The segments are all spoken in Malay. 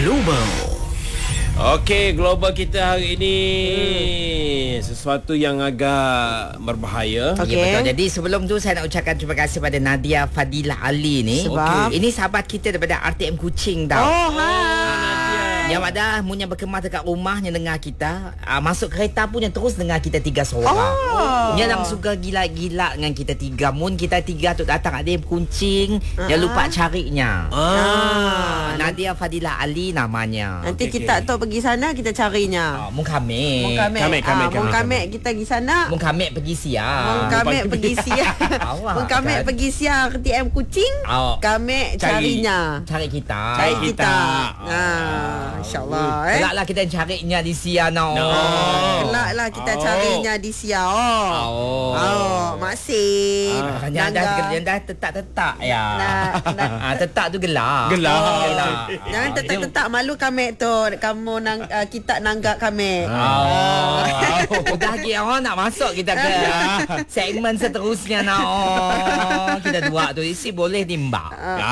Global. Okey, global kita hari ini sesuatu yang agak berbahaya. Okay. Ya, betul. Jadi sebelum tu saya nak ucapkan terima kasih pada Nadia Fadilah Ali ni. Sebab? Ini sahabat kita daripada RTM Kuching tau. Oh, hai. Yang ada punya berkemas dekat rumahnya dengar kita. Masuk kereta pun yang terus dengar kita tiga seorang. Oh. Dia lang suka gila-gila dengan kita tiga. Mun kita tiga tu datang ada yang kuncing, dia lupa carinya. Nadia Fadilah Ali namanya. Nanti kita tak pergi sana, kita carinya. Mun kami. Mun kami kita pergi sana. Mun kami pergi siang. Mun kami pergi siang. Awak Mun kami kan? pergi siang ke TM Kuching. Kami carinya. Cari kita. Cari kita. InsyaAllah Kelaklah kita carinya di siang. Kelaklah kita carinya di siang. Masih. Yang dah tetak-tetak ya. Tetak tu gelap. Jangan tetak-tetak malu kami tu. Kamu kita nanggak kami. Dah kira nak masuk kita ke segmen seterusnya kita dua tu isi boleh timbak.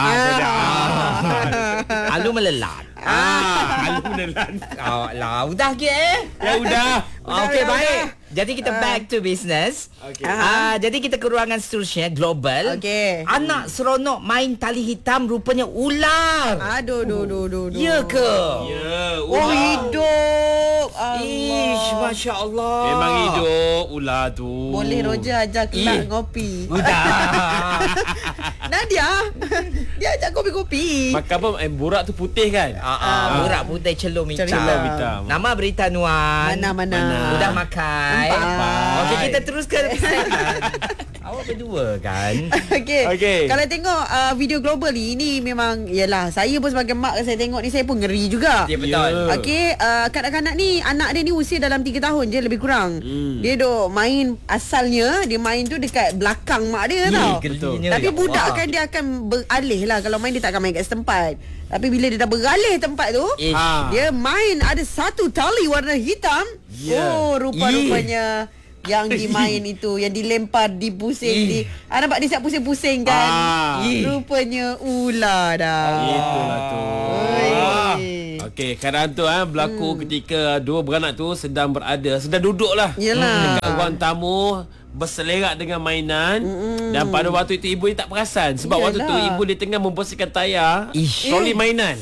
Alu melelat. Alu menelan. Udah ke? Ya udah. Okey, baik. Jadi kita back to business. Okey. Jadi kita ke ruangan seterusnya global. Okey. Anak seronok main tali hitam rupanya ular. Aduh. Ya ke? Ya, Oh, hidup. Ish, Masya Allah. Memang hidup ular tu. Boleh Roger ajak kelak ngopi. Udah. Nadia, dia ajak kopi-kopi. Makan apa? Borak tu putih kan? Borak putih celum hitam. Celum hitam. Nama berita Nuan. Mana? Udah makan. Nampak. Okey, kita teruskan segmen. Awak berdua kan? Okey. Kalau tengok video global ni memang yalah, saya pun sebagai mak saya tengok ni saya pun ngeri juga. Ya, betul. Okey, kanak-kanak ni anak dia ni usia dalam 3 tahun je lebih kurang. Dia duk main asalnya dia main tu dekat belakang mak dia tau. Gelinya. Tapi Ya budak Allah. kan dia akan beralih lah. Kalau main dia tak akan main kat setempat. Tapi bila dia dah beralih tempat tu, dia main ada satu tali warna hitam. Rupa-rupanya yang dimain itu, yang dilempar, dipusing nampak dia siap pusing-pusing kan. Rupanya ular dah. Itulah tu. Okey, keadaan tu berlaku ketika dua beranak tu sedang duduk lah. Yelah. Dekat ruang tamu berselerak dengan mainan. Dan pada waktu itu ibu dia tak perasan. Sebab waktu tu ibu dia tengah membersihkan tayar troli mainan.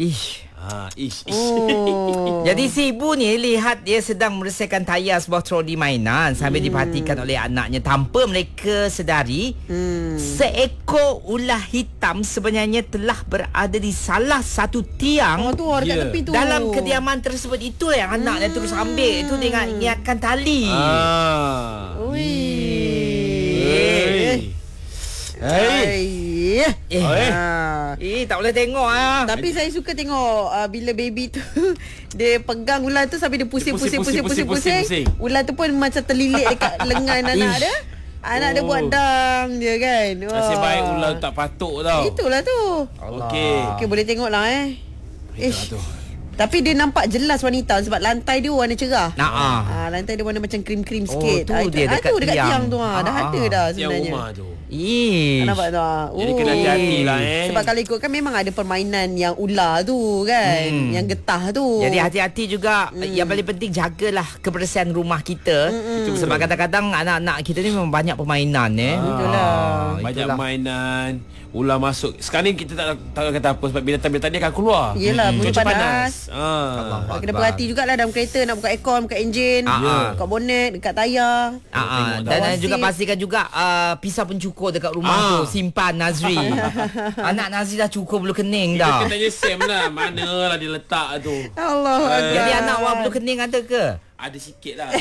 Jadi si ibu ni lihat dia sedang membersihkan tayar sebuah troli mainan sambil diperhatikan oleh anaknya tanpa mereka sedari seekor ular hitam sebenarnya telah berada di salah satu tiang Tu dekat tepi tu. dalam kediaman tersebut. Itu yang anak dia terus ambil itu dengan ingatkan tali. Tak boleh tengok Tapi saya suka tengok bila baby tu dia pegang ular tu sambil dia pusing. Ular tu pun macam terlilit dekat lengan anak dia. Anak dia buat dang dia kan. Nasib baik ular tak patuk tau. Itulah tu. Okey, boleh tengok lah Itulah tu. Tapi dia nampak jelas warna hitam sebab lantai dia warna cerah. Lantai dia warna macam krim-krim sikit. Tu dia dekat tiang tu dah ada dah Yang sebenarnya. rumah tu. Nampak tu. Jadi kena hati-hati lah Sebab kalau ikutkan memang ada permainan yang ular tu kan, yang getah tu. Jadi hati-hati juga. Yang paling penting jagalah kebersihan rumah kita. Sebab kadang-kadang anak-anak kita ni memang banyak permainan Itulah. Banyak mainan. Ular masuk. Sekarang ni kita tak kata apa sebab binatang-binatang dia akan keluar. Yelah, mulut Cuaca panas. Kena berhati jugalah dalam kereta nak buka aircon, buka enjin, buka bonet, dekat tayar. Dan juga pastikan juga pisau pencukur dekat rumah tu simpan Nazri. Anak Nazri dah cukur bulu kening dah. Kita tanya Sam lah, manalah dia letak tu. Allah. Jadi anak awak bulu kening ada ke? Ada sikit lah.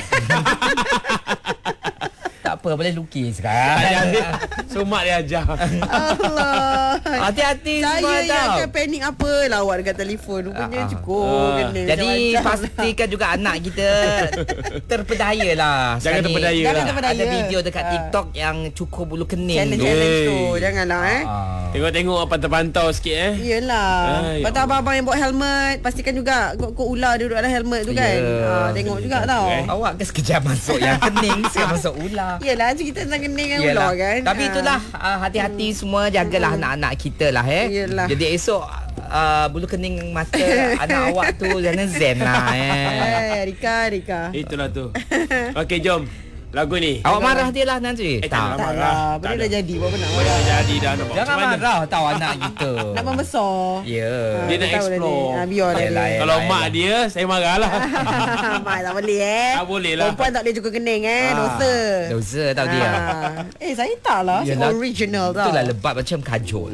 Tak apa, boleh lukis kan. Sumak dia ajar. Allah. Hati-hati semua Saya yang tau. akan panik apa lawak dekat telefon. Rupanya cukup kening. Jadi macam-macam. pastikan juga anak kita terpedaya lah. Jangan Sekarang ni terpedaya lah. Ada video dekat TikTok yang cukur bulu kening tu. Challenge tu. Janganlah Tengok-tengok pantau-pantau sikit Yelah. Lepas tu abang-abang yang bawa helmet, pastikan juga kot ular dia duduk dalam helmet tu kan. Tengok juga tau. Awak ke sekejap masuk yang kening, sekejap masuk ular. Yelah, kita tentang kening dengan ular kan. Tapi itulah hati-hati semua, jagalah anak-anak kita lah Yelah. Jadi esok bulu kening mata anak awak tu jangan zen lah. Rika. Itulah tu. Okey, jom. Lagu ni. Awak marah dia lah nanti. Tak Tak lah. Benda dah jadi. Buat apa nak Dah marah? jadi dah nampak. Jangan Macam mana? marah tahu anak kita. Nak membesar. Ya. Dia nak tahu dah explore. ni. Biar dah Yelah, dia. Kalau mak dia, saya marah lah. Mak tak boleh Tak boleh lah. Perempuan tak boleh cukup kening Dosa. Dosa tahu dia. Saya tak lah. Saya Yelah, original tau. Itulah lebat macam kajol.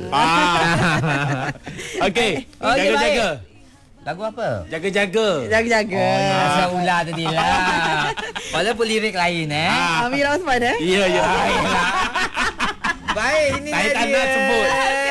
Okey, Okey, jaga-jaga. Lagu apa? Jaga-jaga. Jaga-jaga. Asal ular tadi lah. Walaupun lirik lain Amira Osman Ya, ya. Baik, ini Saya tak dia. nak sebut.